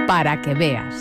para que veas.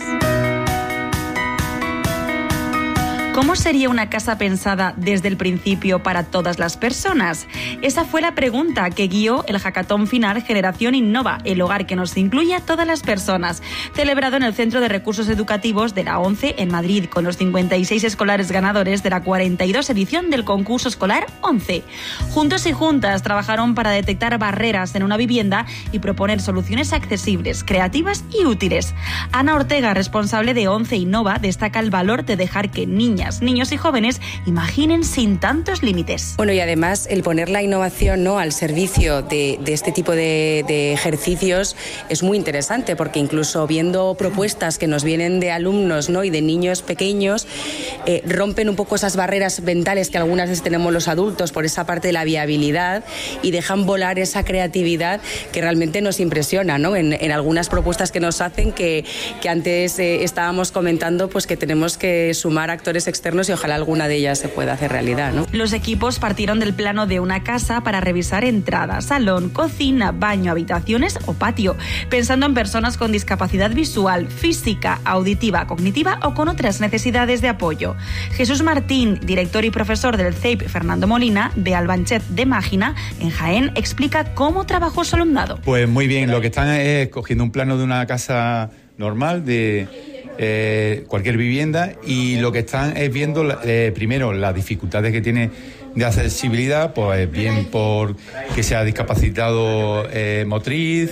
¿Cómo sería una casa pensada desde el principio para todas las personas? Esa fue la pregunta que guió el hackathon final Generación Innova, el hogar que nos incluye a todas las personas, celebrado en el Centro de Recursos Educativos de la ONCE en Madrid, con los 56 escolares ganadores de la 42 edición del concurso escolar ONCE. Juntos y juntas trabajaron para detectar barreras en una vivienda y proponer soluciones accesibles, creativas y útiles. Ana Ortega, responsable de ONCE Innova, destaca el valor de dejar que niñas, niños y jóvenes imaginen sin tantos límites. Bueno, y además el poner la innovación, ¿no?, al servicio de este tipo de ejercicios es muy interesante, porque incluso viendo propuestas que nos vienen de alumnos, ¿no?, y de niños pequeños, rompen un poco esas barreras mentales que algunas veces tenemos los adultos por esa parte de la viabilidad y dejan volar esa creatividad que realmente nos impresiona, ¿no?, en algunas propuestas que nos hacen que antes estábamos comentando, pues que tenemos que sumar actores externos y ojalá alguna de ellas se pueda hacer realidad, ¿no? Los equipos partieron del plano de una casa para revisar entrada, salón, cocina, baño, habitaciones o patio, pensando en personas con discapacidad visual, física, auditiva, cognitiva o con otras necesidades de apoyo. Jesús Martín, director y profesor del CEIP Fernando Molina, de Albanchet de Mágina, en Jaén, explica cómo trabajó su alumnado. Pues muy bien, lo que están es cogiendo un plano de una casa normal, de cualquier vivienda, y lo que están es viendo primero las dificultades que tiene de accesibilidad, pues bien por que sea discapacitado motriz,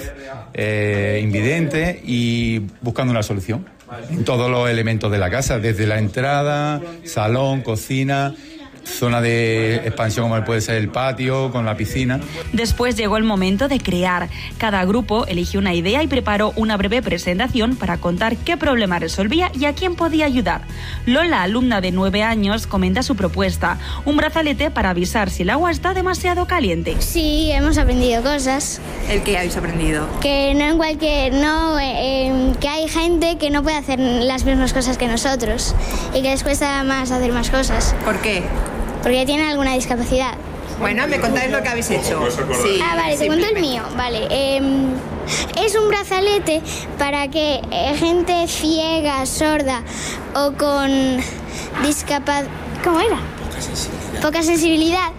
invidente, y buscando una solución en todos los elementos de la casa, desde la entrada, salón, cocina, zona de expansión como puede ser el patio, con la piscina. Después llegó el momento de crear. Cada grupo eligió una idea y preparó una breve presentación para contar qué problema resolvía y a quién podía ayudar. Lola, alumna de 9 años, comenta su propuesta: un brazalete para avisar si el agua está demasiado caliente. Sí, hemos aprendido cosas. ¿El qué habéis aprendido? Que que hay gente que no puede hacer las mismas cosas que nosotros y que les cuesta más hacer más cosas. ¿Por qué? Porque tienen alguna discapacidad. Bueno, ¿me contáis lo que habéis hecho? Sí, vale, te cuento el mío. Vale, es un brazalete para que gente ciega, sorda o con discapacidad... ¿Cómo era? Poca sensibilidad.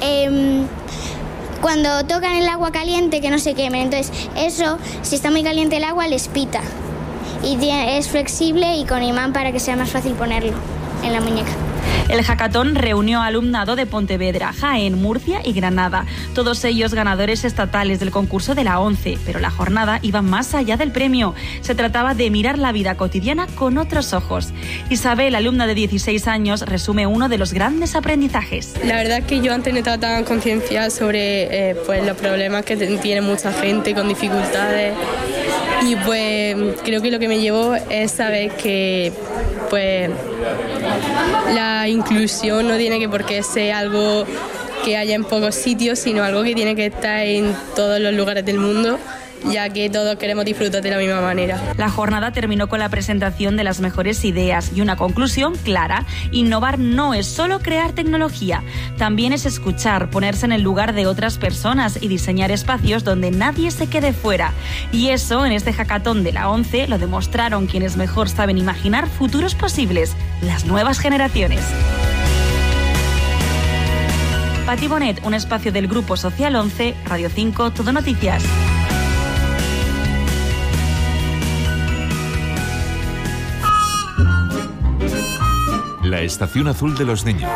Cuando tocan el agua caliente, que no se quemen. Entonces, eso, si está muy caliente el agua, les pita. Y es flexible y con imán para que sea más fácil ponerlo en la muñeca. El hackathon reunió alumnado de Pontevedra, Jaén, Murcia y Granada, todos ellos ganadores estatales del concurso de la ONCE, pero la jornada iba más allá del premio. Se trataba de mirar la vida cotidiana con otros ojos. Isabel, alumna de 16 años, resume uno de los grandes aprendizajes. La verdad es que yo antes no estaba tan concienciada sobre pues los problemas que tiene mucha gente con dificultades, y pues creo que lo que me llevó es saber que pues la inclusión no tiene que por qué ser algo que haya en pocos sitios, sino algo que tiene que estar en todos los lugares del mundo, ya que todos queremos disfrutar de la misma manera. La jornada terminó con la presentación de las mejores ideas y una conclusión clara: innovar no es solo crear tecnología, también es escuchar, ponerse en el lugar de otras personas y diseñar espacios donde nadie se quede fuera. Y eso, en este hackathon de la ONCE, lo demostraron quienes mejor saben imaginar futuros posibles, las nuevas generaciones. Pati Bonet, un espacio del Grupo Social 11, Radio 5, Todo Noticias. La Estación Azul de los Niños.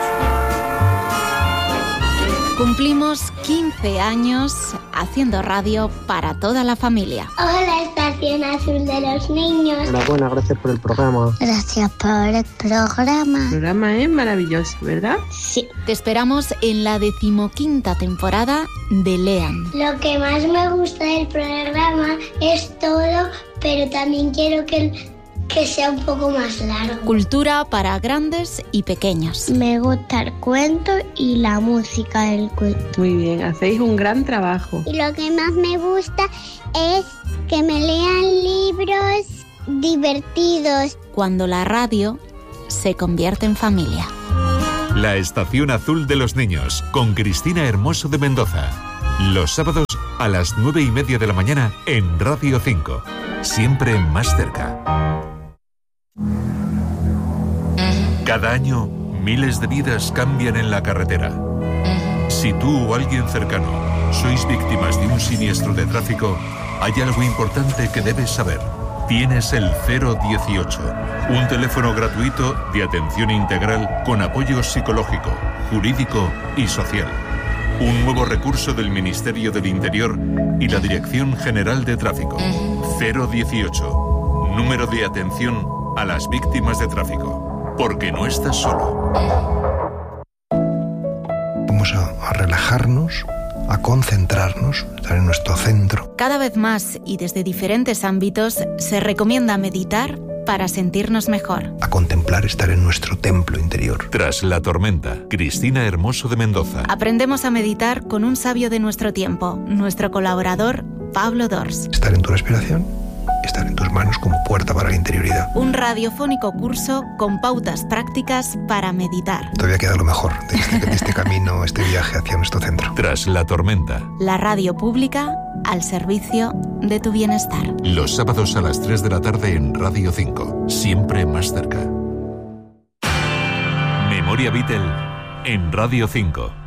Cumplimos 15 años haciendo radio para toda la familia. Hola, Estación Azul de los Niños. Enhorabuena, gracias por el programa. Gracias por el programa. El programa es maravilloso, ¿verdad? Sí. Te esperamos en la 15ª temporada de Lean. Lo que más me gusta del programa es todo, pero también quiero que sea un poco más largo. Cultura para grandes y pequeños. Me gusta el cuento y la música del cuento. Muy bien, hacéis un gran trabajo. Y lo que más me gusta es que me lean libros divertidos. Cuando la radio se convierte en familia. La Estación Azul de los Niños, con Cristina Hermoso de Mendoza. Los sábados a las 9:30 de la mañana en Radio 5. Siempre más cerca. Cada año, miles de vidas cambian en la carretera. Si tú o alguien cercano sois víctimas de un siniestro de tráfico, hay algo importante que debes saber. Tienes el 018, un teléfono gratuito de atención integral con apoyo psicológico, jurídico y social. Un nuevo recurso del Ministerio del Interior y la Dirección General de Tráfico. 018, número de atención a las víctimas de tráfico. Porque no estás solo. Vamos a relajarnos, a concentrarnos, estar en nuestro centro. Cada vez más y desde diferentes ámbitos se recomienda meditar para sentirnos mejor. A contemplar, estar en nuestro templo interior. Tras la tormenta, Cristina Hermoso de Mendoza. Aprendemos a meditar con un sabio de nuestro tiempo, nuestro colaborador Pablo Dors. Estar en tu respiración, estar en tus manos como puerta para la interioridad. Un radiofónico curso con pautas prácticas para meditar. Todavía queda lo mejor de este camino, este viaje hacia nuestro centro. Tras la tormenta. La radio pública al servicio de tu bienestar. Los sábados a las 3 de la tarde en Radio 5. Siempre más cerca. Memoria Beatle en Radio 5.